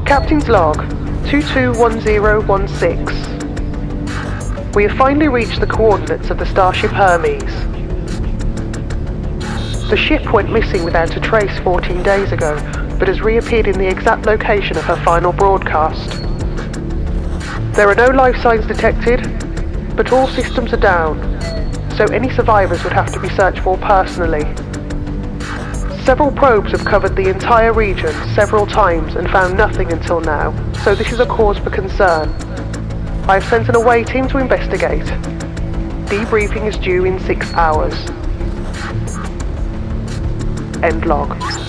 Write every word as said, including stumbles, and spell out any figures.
Captain's log, two two one zero one six. We have finally reached the coordinates of the starship Hermes. The ship went missing without a trace fourteen days ago, but has reappeared in the exact location of her final broadcast. There are no life signs detected, but all systems are down, so any survivors would have to be searched for personally. Several probes have covered the entire region several times and found nothing until now, so this is a cause for concern. I have sent an away team to investigate. Debriefing is due in six hours. End log.